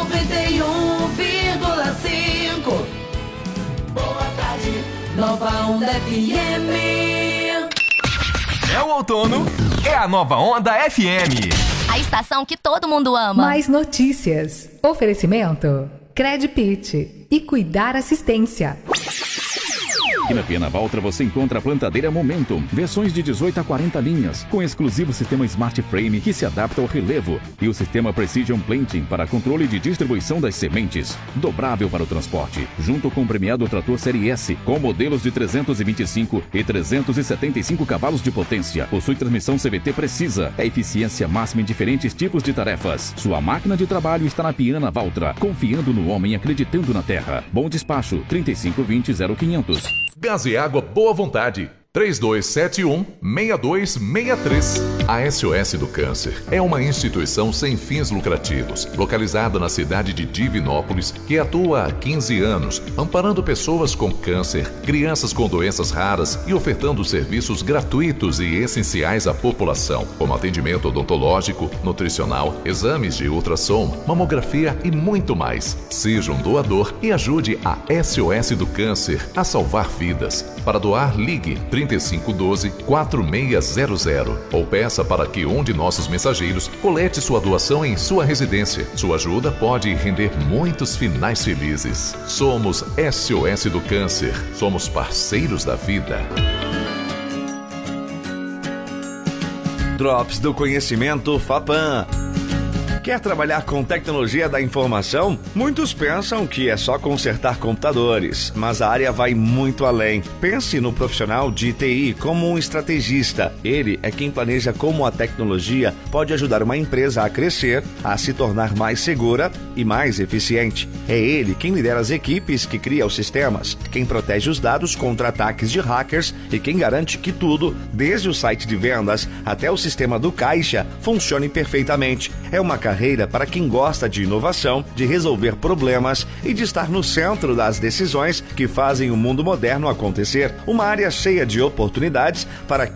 91,5. Boa tarde, Nova Onda FM. É o outono, é a Nova Onda FM. A estação que todo mundo ama. Mais notícias. Oferecimento Credpit e Cuidar Assistência. Aqui na Piana Valtra você encontra a plantadeira Momentum, versões de 18 a 40 linhas, com exclusivo sistema Smart Frame que se adapta ao relevo e o sistema Precision Planting para controle de distribuição das sementes, dobrável para o transporte, junto com o premiado trator Série S, com modelos de 325 e 375 cavalos de potência. Possui transmissão CVT precisa, é eficiência máxima em diferentes tipos de tarefas. Sua máquina de trabalho está na Piana Valtra, confiando no homem, acreditando na terra. Bom despacho, 3520-0500. Gás e Água Boa Vontade, 3271-6263. A SOS do Câncer é uma instituição sem fins lucrativos, localizada na cidade de Divinópolis, que atua há 15 anos, amparando pessoas com câncer, crianças com doenças raras e ofertando serviços gratuitos e essenciais à população, como atendimento odontológico, nutricional, exames de ultrassom, mamografia e muito mais. Seja um doador e ajude a SOS do Câncer a salvar vidas. Para doar, ligue 3512-4600 ou peça para que um de nossos mensageiros colete sua doação em sua residência. Sua ajuda pode render muitos finais felizes. Somos SOS do Câncer. Somos parceiros da vida. Drops do Conhecimento Fapam. Quer trabalhar com tecnologia da informação? Muitos pensam que é só consertar computadores, mas a área vai muito além. Pense no profissional de TI como um estrategista. Ele é quem planeja como a tecnologia pode ajudar uma empresa a crescer, a se tornar mais segura e mais eficiente. É ele quem lidera as equipes que cria os sistemas, quem protege os dados contra ataques de hackers e quem garante que tudo, desde o site de vendas até o sistema do caixa, funcione perfeitamente. É uma carreira para quem gosta de inovação, de resolver problemas e de estar no centro das decisões que fazem o mundo moderno acontecer. Uma área cheia de oportunidades para